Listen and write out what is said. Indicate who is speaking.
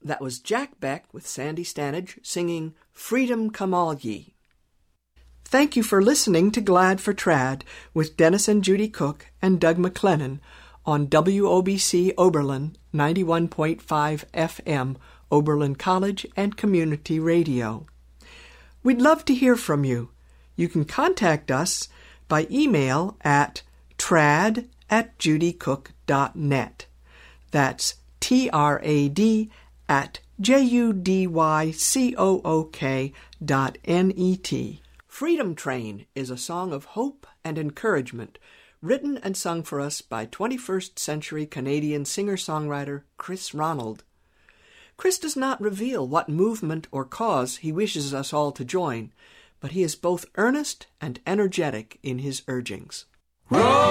Speaker 1: That was Jack Beck with Sandy Stanage singing Freedom Come All Ye. Thank you for listening to Glad for Trad with Dennis and Judy Cook and Doug McLennan on WOBC Oberlin 91.5 FM, Oberlin College and Community Radio. We'd love to hear from you. You can contact us by email at trad@judycook.net. That's trad@judycook.net. Freedom Train is a song of hope and encouragement, written and sung for us by 21st century Canadian singer-songwriter Chris Ronald. Chris does not reveal what movement or cause he wishes us all to join, but he is both earnest and energetic in his urgings.